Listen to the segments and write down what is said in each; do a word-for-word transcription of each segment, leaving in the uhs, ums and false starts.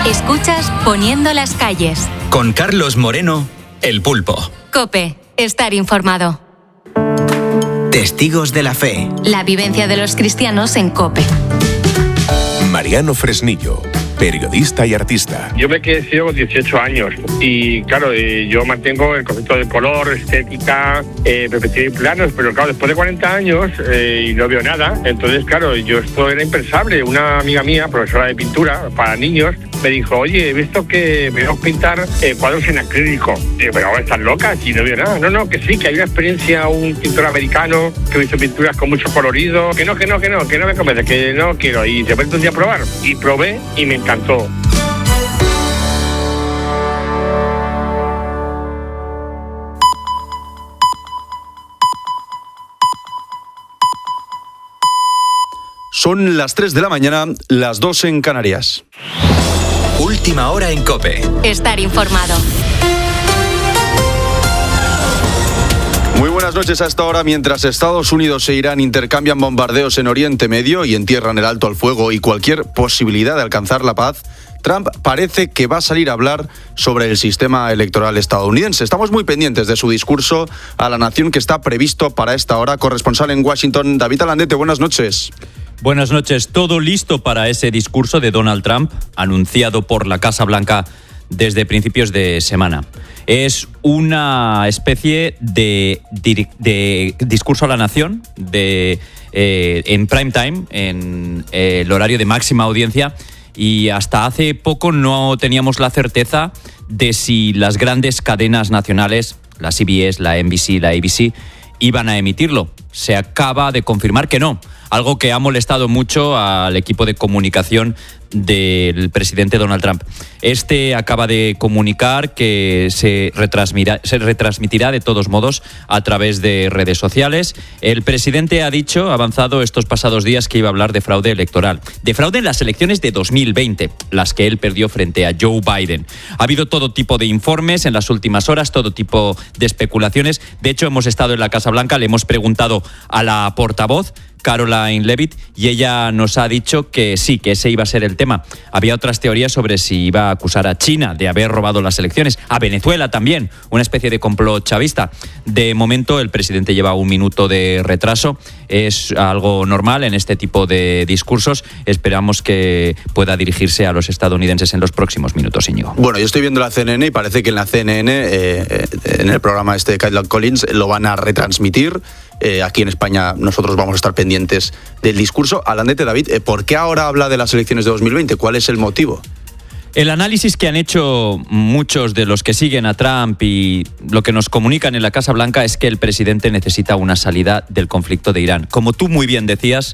Escuchas Poniendo las calles. Con Carlos Moreno, El Pulpo. COPE. Estar informado. Testigos de la fe. La vivencia de los cristianos en COPE. Mariano Fresnillo, periodista y artista. Yo me quedé ciego con dieciocho años y claro, eh, yo mantengo el concepto de color, estética, eh, perspectiva y planos, pero claro, después de cuarenta años eh, y no veo nada, entonces claro, yo esto era impensable. Una amiga mía, profesora de pintura para niños, me dijo, oye, he visto que me vas a pintar eh, cuadros en acrílico. Y digo, pero estás loca, si no veo nada. No, no, que sí, que hay una experiencia, un pintor americano que ha visto pinturas con mucho colorido, que no, que no, que no, que no me convence, que no quiero. Y te meto un día a probar. Y probé y me encantó. Son las tres de la mañana, las dos en Canarias. Última hora en COPE. Estar informado. Muy buenas noches. A esta hora, mientras Estados Unidos e Irán intercambian bombardeos en Oriente Medio y entierran el alto al fuego y cualquier posibilidad de alcanzar la paz, Trump parece que va a salir a hablar sobre el sistema electoral estadounidense. Estamos muy pendientes de su discurso a la nación que está previsto para esta hora. Corresponsal en Washington, David Alandete, buenas noches. Buenas noches. Todo listo para ese discurso de Donald Trump, anunciado por la Casa Blanca desde principios de semana. Es una especie de, de, de discurso a la nación de, eh, en prime time, en eh, el horario de máxima audiencia, y hasta hace poco no teníamos la certeza de si las grandes cadenas nacionales, la C B S, la N B C, la A B C, iban a emitirlo. Se acaba de confirmar que no, algo que ha molestado mucho al equipo de comunicación del presidente Donald Trump. Este acaba de comunicar que se retransmitirá, se retransmitirá de todos modos a través de redes sociales. El presidente ha dicho, ha avanzado estos pasados días, que iba a hablar de fraude electoral. De fraude en las elecciones de dos mil veinte, las que él perdió frente a Joe Biden. Ha habido todo tipo de informes en las últimas horas, todo tipo de especulaciones. De hecho, hemos estado en la Casa Blanca, le hemos preguntado a la portavoz, Karoline Leavitt, y ella nos ha dicho que sí, que ese iba a ser el tema. Había otras teorías sobre si iba a acusar a China de haber robado las elecciones, a Venezuela también, una especie de complot chavista. De momento el presidente lleva un minuto de retraso, es algo normal en este tipo de discursos. Esperamos que pueda dirigirse a los estadounidenses en los próximos minutos, Íñigo. Bueno, yo estoy viendo la C N N y parece que en la C N N, eh, en el programa este de Cadillac Collins, lo van a retransmitir. Eh, aquí en España nosotros vamos a estar pendientes del discurso. Alandete, David, eh, ¿por qué ahora habla de las elecciones de dos mil veinte? ¿Cuál es el motivo? El análisis que han hecho muchos de los que siguen a Trump y lo que nos comunican en la Casa Blanca es que el presidente necesita una salida del conflicto de Irán. Como tú muy bien decías,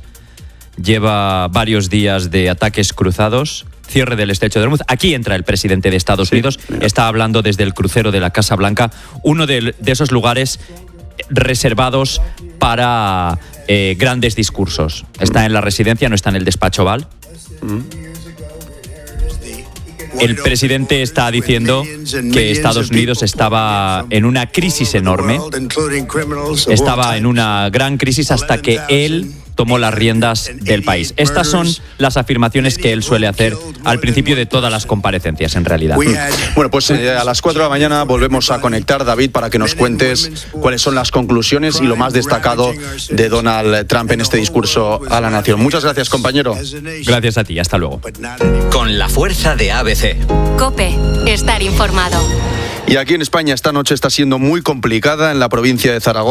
lleva varios días de ataques cruzados, cierre del estrecho de Hormuz. Aquí entra el presidente de Estados Unidos, sí, está hablando desde el crucero de la Casa Blanca, uno de, de esos lugares reservados para eh, grandes discursos. Está en la residencia, no está en el despacho Oval. El presidente está diciendo que Estados Unidos estaba en una crisis enorme, estaba en una gran crisis hasta que él tomó las riendas del país. Estas son las afirmaciones que él suele hacer al principio de todas las comparecencias, en realidad. Bueno, pues eh, a las cuatro de la mañana volvemos a conectar, David, para que nos cuentes cuáles son las conclusiones y lo más destacado de Donald Trump en este discurso a la nación. Muchas gracias, compañero. Gracias a ti, hasta luego. Con la fuerza de A B C. COPE. Estar informado. Y aquí en España esta noche está siendo muy complicada en la provincia de Zaragoza.